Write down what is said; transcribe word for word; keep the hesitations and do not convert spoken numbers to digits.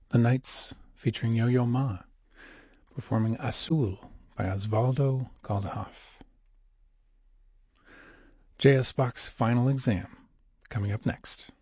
The Knights featuring Yo-Yo Ma, performing Azul by Osvaldo Galdahaf. J S. Bach's Final Exam, coming up next.